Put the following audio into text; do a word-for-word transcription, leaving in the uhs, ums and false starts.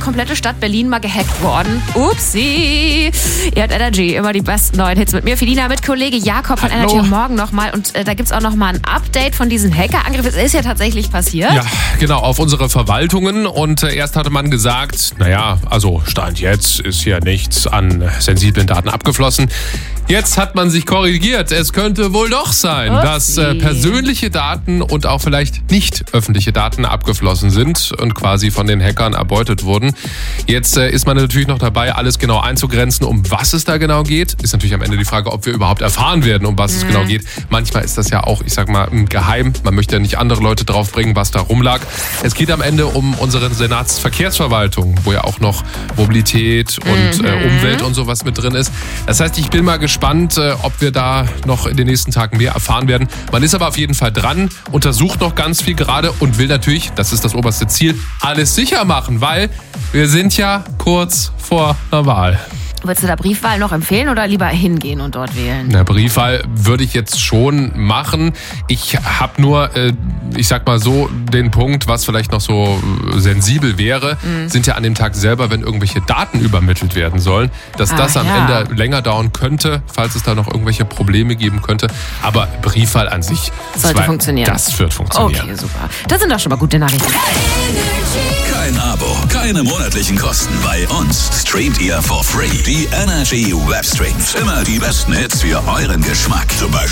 komplette Stadt Berlin mal gehackt worden. Upsi. Ihr habt Energy, immer die besten neuen Hits mit mir. Felina, mit Kollege Jakob von Hallo. Energy morgen nochmal. Und äh, da gibt's auch nochmal ein Update von diesem Hackerangriff. Es ist ja tatsächlich passiert. Ja, genau, auf unsere Verwaltungen. Und äh, erst hatte man gesagt, naja, also Stand jetzt ist hier nichts an sensiblen Daten abgeflossen. Jetzt hat man sich korrigiert. Es könnte wohl doch sein, Upsi. dass äh, persönliche Daten und auch vielleicht nicht öffentliche Daten abgeflossen sind und quasi von den Hackern erbeutet wurden. Jetzt äh, ist man natürlich noch dabei, alles genau einzugrenzen, um was es da genau geht. Ist natürlich am Ende die Frage, ob wir überhaupt erfahren werden, um was mhm. es genau geht. Manchmal ist das ja auch, ich sag mal, geheim. Man möchte ja nicht andere Leute draufbringen, was da rumlag. Es geht am Ende um unsere Senatsverkehrsverwaltung, wo ja auch noch Mobilität und mhm. äh, Umwelt und sowas mit drin ist. Das heißt, ich bin mal gespannt, äh, ob wir da noch in den nächsten Tagen mehr erfahren werden. Man ist aber auf jeden Fall dran, untersucht noch ganz viel gerade und will natürlich, das ist das oberste Ziel, alles sicher machen, weil wir sind ja kurz vor einer Wahl. Würdest du da Briefwahl noch empfehlen oder lieber hingehen und dort wählen? Na, Briefwahl würde ich jetzt schon machen. Ich habe nur, äh, ich sag mal so, den Punkt, was vielleicht noch so sensibel wäre, mhm. sind ja an dem Tag selber, wenn irgendwelche Daten übermittelt werden sollen, dass ah, das am ja. Ende länger dauern könnte, falls es da noch irgendwelche Probleme geben könnte. Aber Briefwahl an sich sollte zwei, funktionieren. Das wird funktionieren. Okay, super. Das sind doch schon mal gute Nachrichten. Kein Abo, keine monatlichen Kosten. Bei uns streamt ihr for free die Energy Webstreams. Immer die besten Hits für euren Geschmack. Zum Beispiel